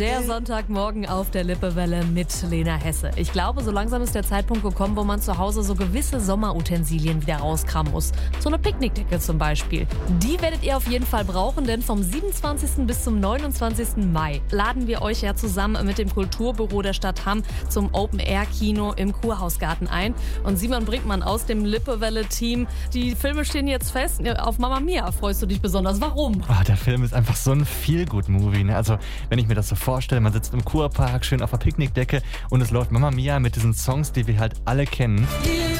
Der Sonntagmorgen auf der Lippewelle mit Lena Hesse. Ich glaube, so langsam ist der Zeitpunkt gekommen, wo man zu Hause so gewisse Sommerutensilien wieder rauskramen muss. So eine Picknickdecke zum Beispiel. Die werdet ihr auf jeden Fall brauchen, denn vom 27. bis zum 29. Mai laden wir euch ja zusammen mit dem Kulturbüro der Stadt Hamm zum Open-Air-Kino im Kurhausgarten ein. Und Simon Brinkmann aus dem Lippewelle-Team, die Filme stehen jetzt fest. Auf Mama Mia freust du dich besonders. Warum? Oh, der Film ist einfach so ein Feel-Good-Movie. Ne? Also, wenn ich mir das so vorstelle, man sitzt im Kurpark, schön auf der Picknickdecke und es läuft Mama Mia mit diesen Songs, die wir halt alle kennen.